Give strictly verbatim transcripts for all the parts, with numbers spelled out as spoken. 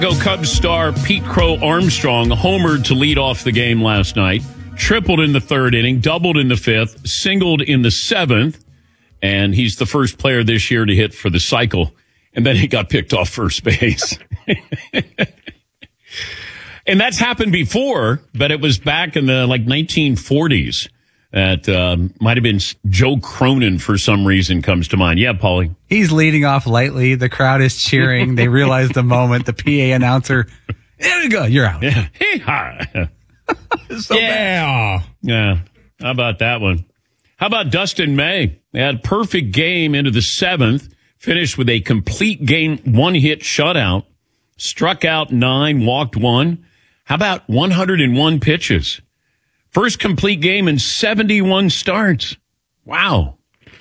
Go Cubs star Pete Crow Armstrong homered to lead off the game last night, tripled in the third inning, doubled in the fifth, singled in the seventh, and he's the first player this year to hit for the cycle. And then he got picked off first base. And that's happened before, but it was back in the like nineteen forties. That uh, might have been Joe Cronin for some reason comes to mind. Yeah, Paulie. He's leading off lightly. The crowd is cheering. They realize the moment. The P A announcer, there you go, you're out. Yeah. Hey-ha. so yeah. Bad. Yeah. How about that one? How about Dustin May? They had a perfect game into the seventh, finished with a complete game, one hit shutout, struck out nine, walked one. How about one hundred one pitches? First complete game in seventy-one starts. Wow.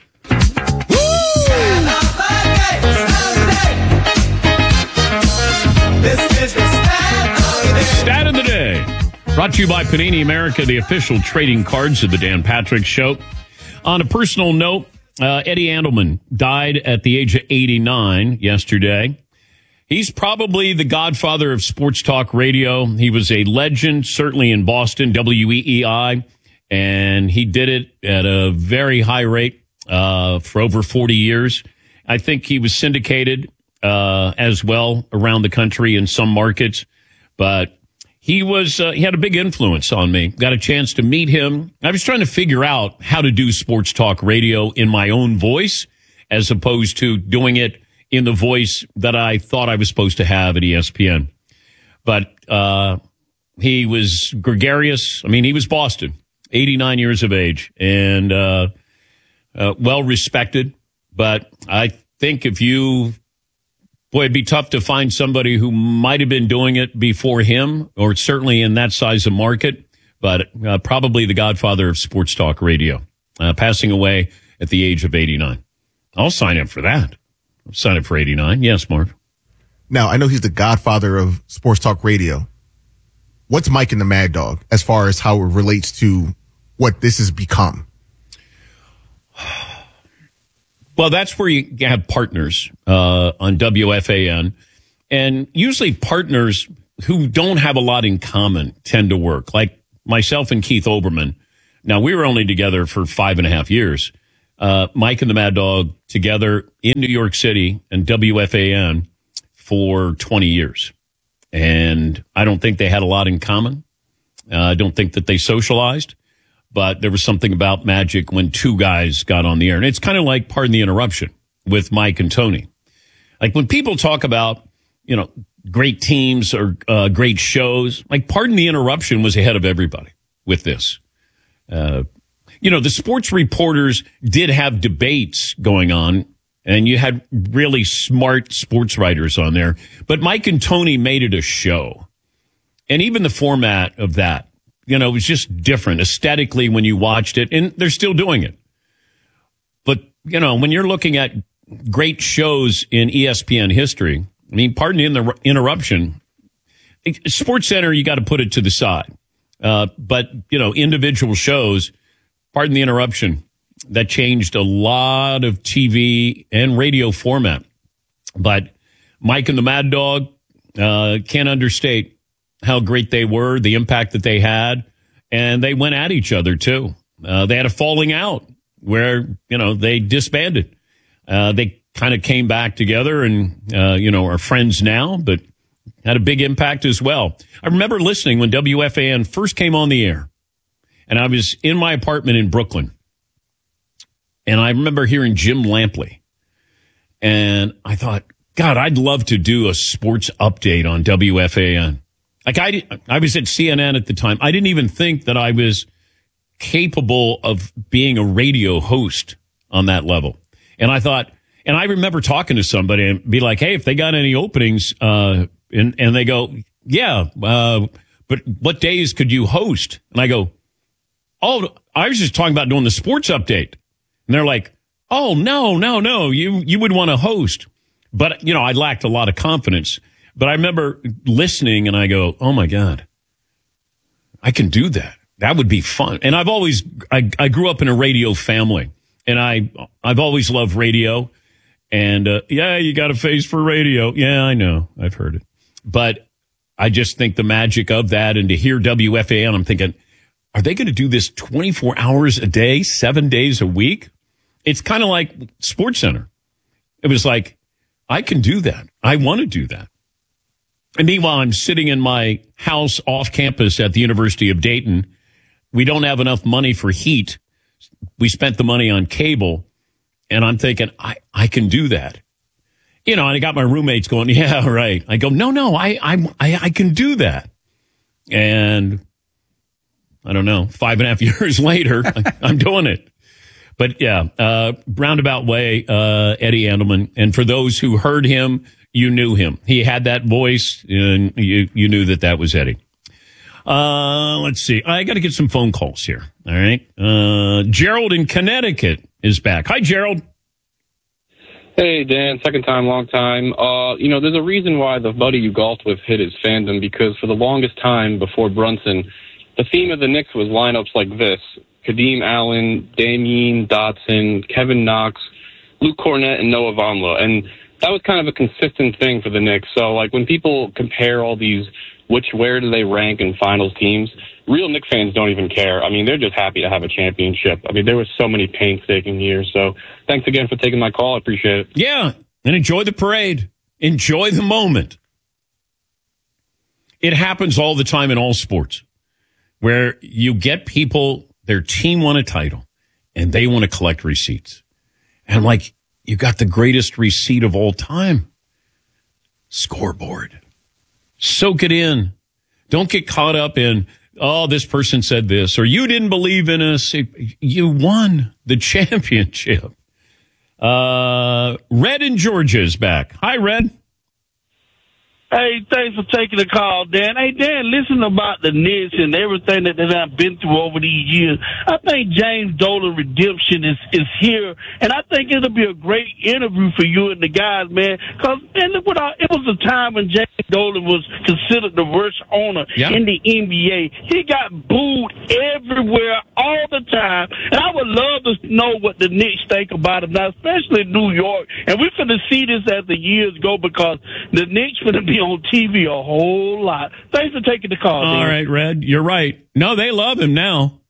Stat of the day. Brought to you by Panini America, the official trading cards of the Dan Patrick Show. On a personal note, uh, Eddie Andelman died at the age of eighty-nine yesterday. He's probably the godfather of sports talk radio. He was a legend, certainly in Boston, W E E I, and he did it at a very high rate uh, for over forty years. I think he was syndicated uh, as well around the country in some markets, but he was uh, he had a big influence on me. Got a chance to meet him. I was trying to figure out how to do sports talk radio in my own voice as opposed to doing it in the voice that I thought I was supposed to have at E S P N. But uh, he was gregarious. I mean, he was Boston, eighty-nine years of age, and uh, uh, well-respected. But I think if you, boy, it'd be tough to find somebody who might have been doing it before him, or certainly in that size of market, but uh, probably the godfather of sports talk radio, uh, passing away at the age of eighty-nine. I'll sign up for that. Sign up for eighty-nine. Yes, Mark. Now, I know he's the godfather of sports talk radio. What's Mike and the Mad Dog as far as how it relates to what this has become? Well, that's where you have partners uh, on W F A N. And usually partners who don't have a lot in common tend to work. Like myself and Keith Olbermann. Now, we were only together for five and a half years. Uh, Mike and the Mad Dog together in New York City and W F A N for twenty years. And I don't think they had a lot in common. Uh, I don't think that they socialized, but there was something about magic when two guys got on the air. And it's kind of like Pardon the Interruption with Mike and Tony. Like when people talk about, you know, great teams or uh, great shows, like Pardon the Interruption was ahead of everybody with this. Uh, You know, the sports reporters did have debates going on, and you had really smart sports writers on there. But Mike and Tony made it a show. And even the format of that, you know, it was just different aesthetically when you watched it. And they're still doing it. But, you know, when you're looking at great shows in E S P N history, I mean, pardon the interruption, Sports Center, you got to put it to the side. Uh, but, you know, individual shows, pardon the interruption, that changed a lot of T V and radio format. But Mike and the Mad Dog uh, can't understate how great they were, the impact that they had, and they went at each other, too. Uh, they had a falling out where, you know, they disbanded. Uh, they kind of came back together and, uh, you know, are friends now, but had a big impact as well. I remember listening when W F A N first came on the air. And I was in my apartment in Brooklyn. And I remember hearing Jim Lampley. And I thought, God, I'd love to do a sports update on W F A N. Like I, I was at C N N at the time. I didn't even think that I was capable of being a radio host on that level. And I thought, and I remember talking to somebody and be like, hey, if they got any openings, uh, and, and they go, yeah, uh, but what days could you host? And I go, oh, I was just talking about doing the sports update. And they're like, oh, no, no, no, you, you would want to host. But, you know, I lacked a lot of confidence. But I remember listening and I go, oh, my God, I can do that. That would be fun. And I've always, I, I grew up in a radio family. And I, I've always loved radio. And, uh, yeah, you got a face for radio. Yeah, I know. I've heard it. But I just think the magic of that, and to hear W F A N, I'm thinking, are they going to do this twenty-four hours a day, seven days a week? It's kind of like SportsCenter. It was like, I can do that. I want to do that. And meanwhile, I'm sitting in my house off campus at the University of Dayton. We don't have enough money for heat. We spent the money on cable. And I'm thinking, I, I can do that. You know, and I got my roommates going, yeah, right. I go, no, no, I, I, I, I can do that. And I don't know, five and a half years later, I'm doing it. But yeah, uh, roundabout way, uh, Eddie Andelman. And for those who heard him, you knew him. He had that voice, and you, you knew that that was Eddie. Uh, let's see. I got to get some phone calls here. All right. Uh, Gerald in Connecticut is back. Hi, Gerald. Hey, Dan. Second time, long time. Uh, you know, there's a reason why the buddy you golfed with hit his fandom, because for the longest time before Brunson, the theme of the Knicks was lineups like this: Kadeem Allen, Damien Dotson, Kevin Knox, Luke Cornett, and Noah Vonleh. And that was kind of a consistent thing for the Knicks. So, like, when people compare all these, which, where do they rank in finals teams, real Knicks fans don't even care. I mean, they're just happy to have a championship. I mean, there were so many painstaking years. So thanks again for taking my call. I appreciate it. Yeah, and enjoy the parade. Enjoy the moment. It happens all the time in all sports, where you get people, their team won a title, and they want to collect receipts. And I'm like, you got the greatest receipt of all time. Scoreboard. Soak it in. Don't get caught up in, oh, this person said this, or you didn't believe in us. You won the championship. Uh, Red in Georgia is back. Hi, Red. Hey, thanks for taking the call, Dan. Hey, Dan, listen about the Knicks and everything that they've been through over these years. I think James Dolan redemption is, is here, and I think it'll be a great interview for you and the guys, man. Because man, look what I, it was a time when James Dolan was considered the worst owner yeah. in the N B A. He got booed everywhere all the time, and I would love to know what the Knicks think about him now, especially New York. And we're going to see this as the years go, because the Knicks going to be on T V a whole lot. Thanks for taking the call. All Dan. right, Red, you're right. No, they love him now.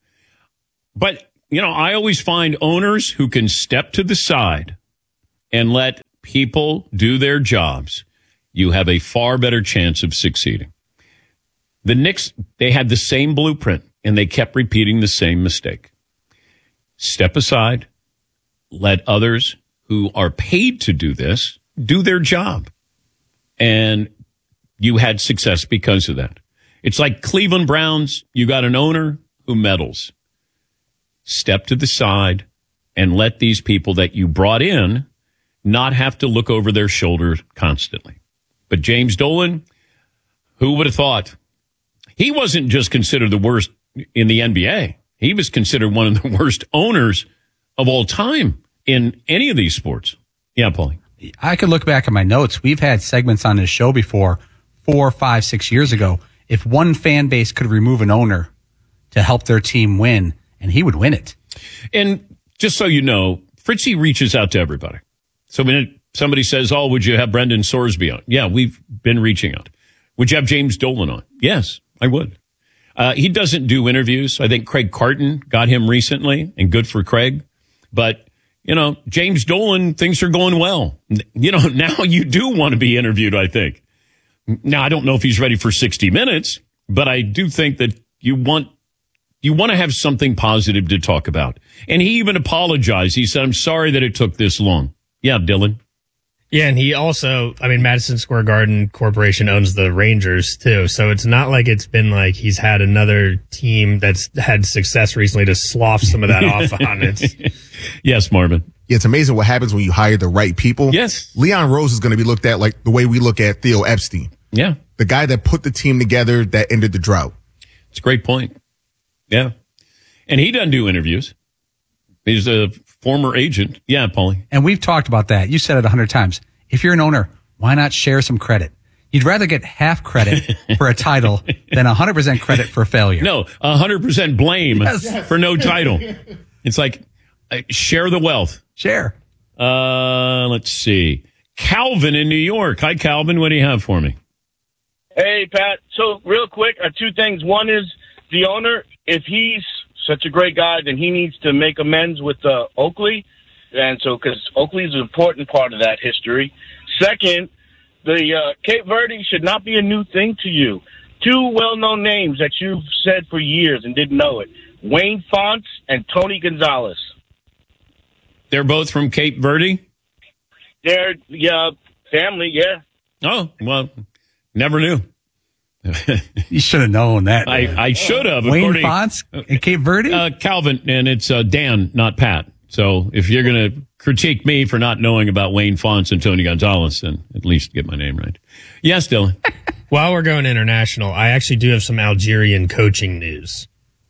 But, you know, I always find owners who can step to the side and let people do their jobs, you have a far better chance of succeeding. The Knicks, they had the same blueprint, and they kept repeating the same mistake. Step aside, let others who are paid to do this do their job. And you had success because of that. It's like Cleveland Browns. You got an owner who meddles. Step to the side and let these people that you brought in not have to look over their shoulder constantly. But James Dolan, who would have thought? He wasn't just considered the worst in the N B A. He was considered one of the worst owners of all time in any of these sports. Yeah, Paulie. I could look back at my notes. We've had segments on this show before, four, five, six years ago. If one fan base could remove an owner to help their team win, and he would win it. And just so you know, Fritzy reaches out to everybody. So when somebody says, oh, would you have Brendan Sorsby on? Yeah, we've been reaching out. Would you have James Dolan on? Yes, I would. Uh, he doesn't do interviews. I think Craig Carton got him recently, and good for Craig. But you know, James Dolan, things are going well. You know, now you do want to be interviewed, I think. Now, I don't know if he's ready for sixty minutes, but I do think that you want you want to have something positive to talk about. And he even apologized. He said, I'm sorry that it took this long. Yeah, Dylan. Yeah, and he also, I mean, Madison Square Garden Corporation owns the Rangers, too. So it's not like it's been like he's had another team that's had success recently to slough some of that off on it. Yes, Marvin. Yeah, it's amazing what happens when you hire the right people. Yes. Leon Rose is going to be looked at like the way we look at Theo Epstein. Yeah. The guy that put the team together that ended the drought. It's a great point. Yeah. And he doesn't do interviews. He's a former agent. Yeah, Paulie. And we've talked about that. You said it a hundred times. If you're an owner, why not share some credit? You'd rather get half credit for a title than one hundred percent credit for failure. No, one hundred percent blame Yes. for no title. It's like, uh, share the wealth. Share. Uh, let's see. Calvin in New York. Hi, Calvin. What do you have for me? Hey, Pat. So, real quick, uh, two things. One is the owner, if he's such a great guy, then he needs to make amends with uh, Oakley. And so, because Oakley is an important part of that history. Second, the uh, Cape Verde should not be a new thing to you. Two well-known names that you've said for years and didn't know it. Wayne Fonts and Tony Gonzalez. They're both from Cape Verde? They're, yeah, family, yeah. Oh, well, never knew. You should have known that. I, I should have. Wayne according- Fonts in Cape Verde? Uh, Calvin, and it's uh, Dan, not Pat. So if you're going to critique me for not knowing about Wayne Fonts and Tony Gonzalez, then at least get my name right. Yes, Dylan. While we're going international, I actually do have some Algerian coaching news.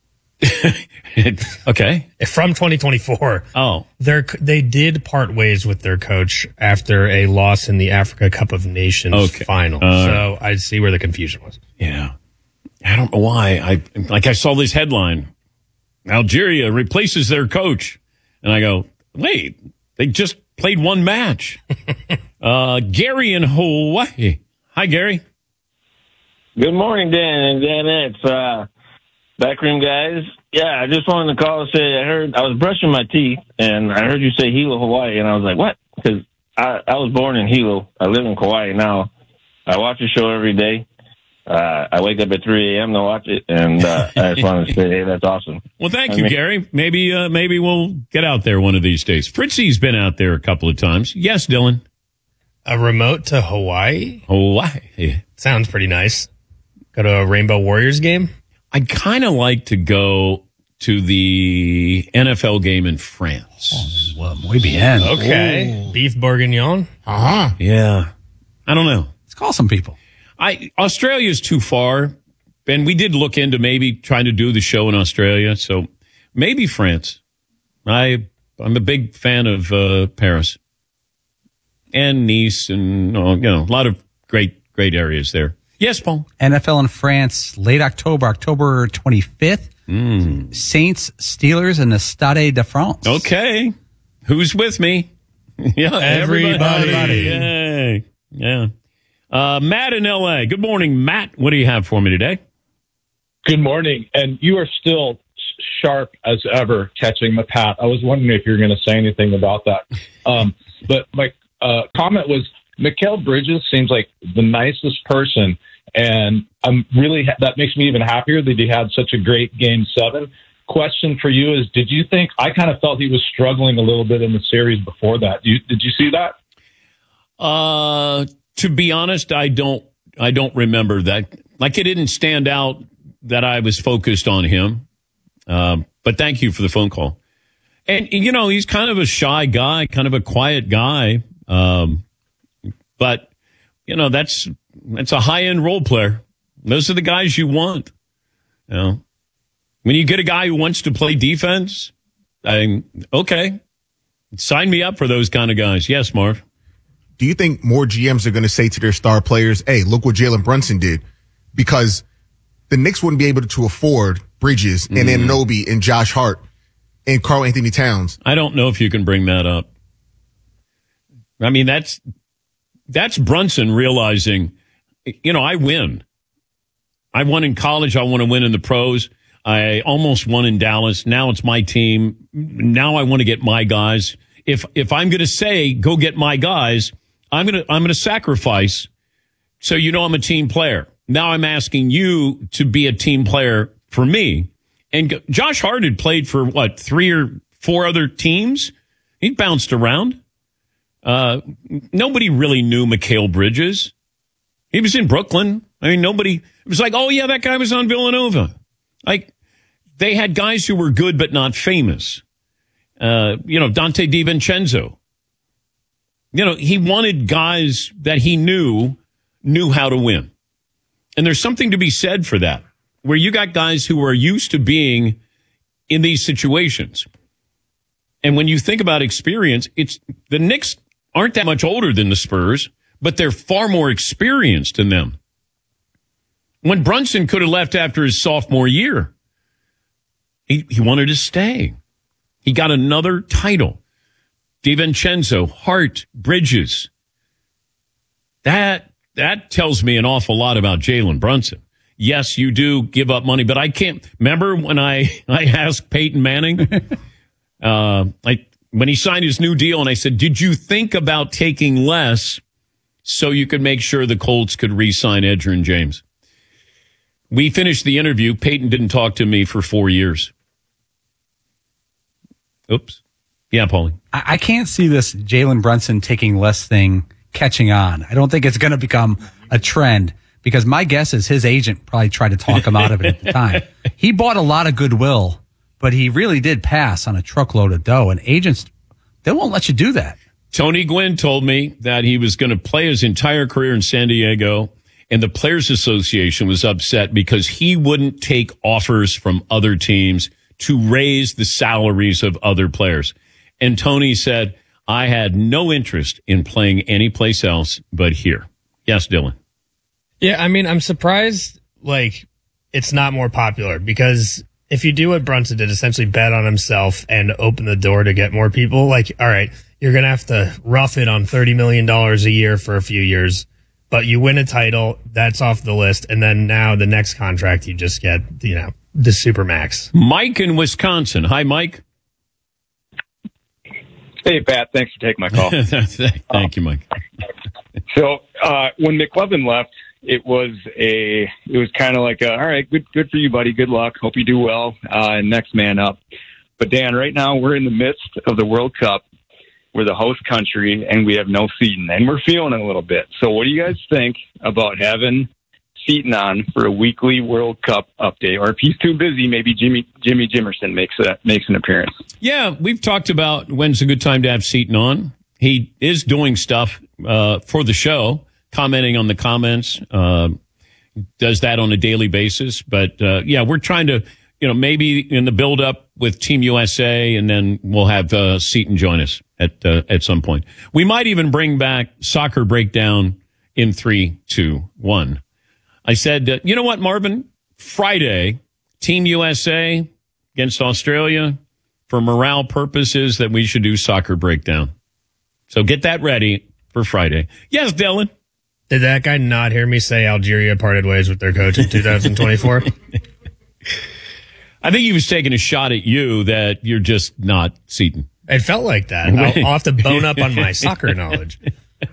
Okay. From twenty twenty-four. Oh. They're, they did part ways with their coach after a loss in the Africa Cup of Nations Okay. final. Uh, so I see where the confusion was. Yeah. I don't know why. I like I saw this headline. Algeria replaces their coach. And I go, wait, they just played one match. uh, Gary in Hawaii. Hi, Gary. Good morning, Dan and Dan. It's uh, backroom guys. Yeah, I just wanted to call and say I heard I was brushing my teeth and I heard you say Hilo, Hawaii, and I was like, what? Because I, I was born in Hilo. I live in Kauai now. I watch the show every day. Uh, I wake up at three a.m. to watch it, and uh, I just wanted to say, hey, that's awesome. Well, thank I you, mean- Gary. Maybe uh, maybe we'll get out there one of these days. Fritzy's been out there a couple of times. Yes, Dylan. A remote to Hawaii? Hawaii. Sounds pretty nice. Go to a Rainbow Warriors game? I'd kind of like to go to the N F L game in France. Well, muy bien. Okay. Ooh. Beef bourguignon? Uh-huh. Yeah. I don't know. Let's call some people. I Australia's too far, and we did look into maybe trying to do the show in Australia, so maybe France. I I'm a big fan of uh, Paris and Nice, and uh, you know a lot of great great areas there. Yes, Paul. N F L in France, late October, October twenty-fifth. Mm. Saints, Steelers, and the Stade de France. Okay, who's with me? Yeah, everybody. everybody. Yay. Yeah. Uh, Matt in L A. Good morning, Matt. What do you have for me today? Good morning. And you are still sharp as ever catching the Pat. I was wondering if you were going to say anything about that. Um, but my uh, comment was, Mikal Bridges seems like the nicest person. And I'm really, that makes me even happier that he had such a great game seven. Question for you is, did you think, I kind of felt he was struggling a little bit in the series before that. Do you, did you see that? Uh, To be honest, I don't. I don't remember that. Like it didn't stand out that I was focused on him. Um, but thank you for the phone call. And you know, he's kind of a shy guy, kind of a quiet guy. Um, but you know, that's that's a high end role player. Those are the guys you want. You know, when you get a guy who wants to play defense, I'm okay. Sign me up for those kind of guys. Yes, Marv. Do you think more G Ms are going to say to their star players, hey, look what Jalen Brunson did? Because the Knicks wouldn't be able to afford Bridges and Mm. Anunoby and Josh Hart and Karl Anthony Towns. I don't know if you can bring that up. I mean, that's that's Brunson realizing, you know, I win. I won in college. I want to win in the pros. I almost won in Dallas. Now it's my team. Now I want to get my guys. If if I'm going to say, go get my guys, I'm going to I'm going to sacrifice. So you know I'm a team player. Now I'm asking you to be a team player for me. And Josh Hart had played for, what, three or four other teams? He bounced around. Uh, nobody really knew Mikal Bridges. He was in Brooklyn. I mean, nobody, it was like, oh, yeah, that guy was on Villanova. Like, they had guys who were good but not famous. Uh, you know, Dante DiVincenzo. You know, he wanted guys that he knew, knew how to win. And there's something to be said for that, where you got guys who are used to being in these situations. And when you think about experience, it's the Knicks aren't that much older than the Spurs, but they're far more experienced than them. When Brunson could have left after his sophomore year, he, he wanted to stay. He got another title. DiVincenzo, Hart, Bridges. That that tells me an awful lot about Jalen Brunson. Yes, you do give up money, but I can't remember when I, I asked Peyton Manning, uh, I, when he signed his new deal, and I said, did you think about taking less so you could make sure the Colts could re-sign Edgerrin James? We finished the interview. Peyton didn't talk to me for four years. Oops. Yeah, Paulie. I, I can't see this Jalen Brunson taking less thing catching on. I don't think it's going to become a trend, because my guess is his agent probably tried to talk him out of it at the time. He bought a lot of goodwill, but he really did pass on a truckload of dough, and agents, they won't let you do that. Tony Gwynn told me that he was going to play his entire career in San Diego, and the Players Association was upset because he wouldn't take offers from other teams to raise the salaries of other players. And Tony said, I had no interest in playing anyplace else but here. Yes, Dylan. Yeah, I mean, I'm surprised, like, it's not more popular, because if you do what Brunson did, essentially bet on himself and open the door to get more people, like, all right, you're going to have to rough it on thirty million dollars a year for a few years, but you win a title, that's off the list, and then now the next contract you just get, you know, the Supermax. Mike in Wisconsin. Hi, Mike. Hey, Pat. Thanks for taking my call. Thank you, Mike. So uh, when McLovin left, it was a it was kind of like a, all right, good good for you, buddy. Good luck. Hope you do well. Uh, next man up. But Dan, right now we're in the midst of the World Cup. We're the host country, and we have no Seton, and we're feeling it a little bit. So what do you guys think about having Seton on for a weekly World Cup update? Or if he's too busy, maybe Jimmy Jimmy Jimerson makes a, makes an appearance. Yeah, we've talked about when's a good time to have Seton on. He is doing stuff uh, for the show, commenting on the comments, uh, does that on a daily basis. But, uh, yeah, we're trying to, you know, maybe in the build-up with Team U S A, and then we'll have uh, Seton join us at uh, at some point. We might even bring back Soccer Breakdown in three, two, one. I said, uh, you know what, Marvin? Friday, Team U S A against Australia, for morale purposes, that we should do Soccer Breakdown. So get that ready for Friday. Yes, Dylan. Did that guy not hear me say Algeria parted ways with their coach in two thousand twenty-four? I think he was taking a shot at you that you're just not Seton. It felt like that. I'll, I'll have to bone up on my soccer knowledge.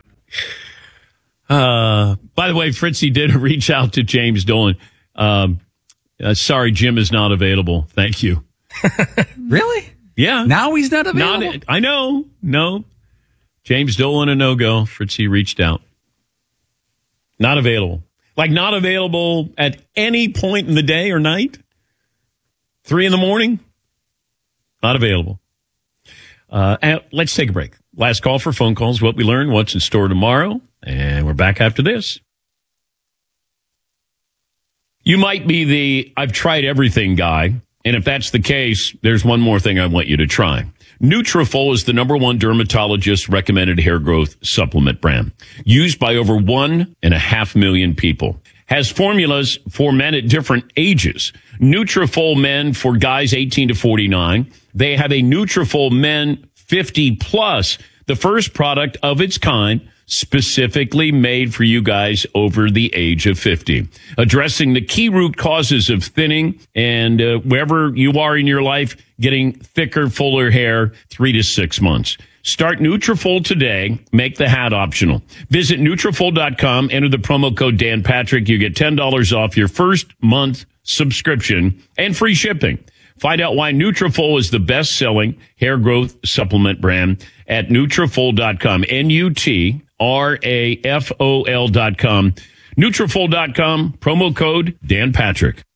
Uh, by the way, Fritzy did reach out to James Dolan. Um, uh, sorry, Jim is not available. Thank you. Really? Yeah. Now he's not available? Not, I know. No. James Dolan, a no-go. Fritzy reached out. Not available. Like not available at any point in the day or night? Three in the morning? Not available. Uh, and let's take a break. Last call for phone calls. What we learned, what's in store tomorrow. And we're back after this. You might be the I've tried everything guy. And if that's the case, there's one more thing I want you to try. Nutrafol is the number one dermatologist recommended hair growth supplement brand, used by over one and a half million people. Has formulas for men at different ages. Nutrafol Men for guys eighteen to forty-nine. They have a Nutrafol Men fifty plus, the first product of its kind specifically made for you guys over the age of fifty, addressing the key root causes of thinning and uh, wherever you are in your life, getting thicker, fuller hair, three to six months. Start Nutrafol today. Make the hat optional. Visit Nutrafol dot com. Enter the promo code Dan Patrick. You get ten dollars off your first month subscription and free shipping. Find out why Nutrafol is the best-selling hair growth supplement brand at Nutrafol dot com. N U T R A F O L dot com. Nutrafol dot com. Promo code Dan Patrick.